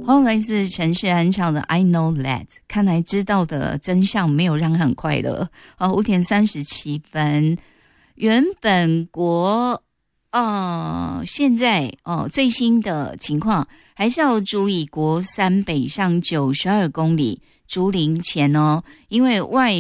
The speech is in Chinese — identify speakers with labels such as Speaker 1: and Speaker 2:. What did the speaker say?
Speaker 1: 后来是陈世安唱的 I Know That， 看来知道的真相没有让他很快乐。5点37分，原本国现在最新的情况还是要注意国三北上92公里竹林前因为外